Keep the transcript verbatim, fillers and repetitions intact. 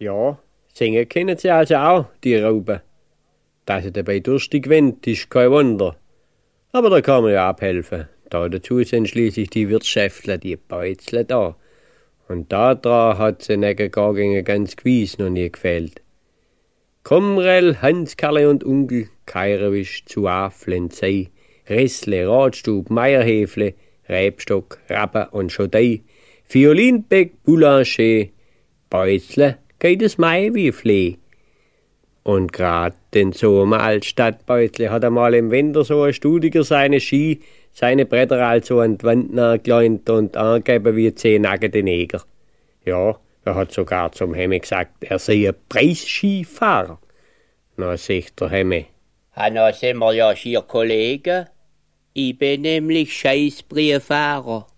Ja, singen kennen sie also auch, die Rauben. Dass sie dabei durstig windet, ist kein Wunder. Aber da kann man ja abhelfen. Da dazu sind schließlich die Wirtschäftler, die Beuzler da. Und da dran hat sie nege gar gegen ganz gewiss noch nie gefehlt. Kumrel, Hanskerle und Onkel, Keirewisch, Zuaflenzei, Rissle, Radstub, Meierhäfle, Rebstock, Rabbe und Schotei, Violinbeck, Boulanger, Beuzle, geht es Mai wie Flee. Und grad den Sommer als Stadtbeuzle hat einmal im Winter so ein Studiger seine Ski, seine Bretter also an die Wand nachgeleunt und angegeben wie zehn nackte Neger. Ja, er hat sogar zum Hemme gesagt, er sei ein Preisskifahrer. Na, sagt der Hemme. Ha, na sind wir ja schier Kollegen. Ich bin nämlich Scheißbrieffahrer.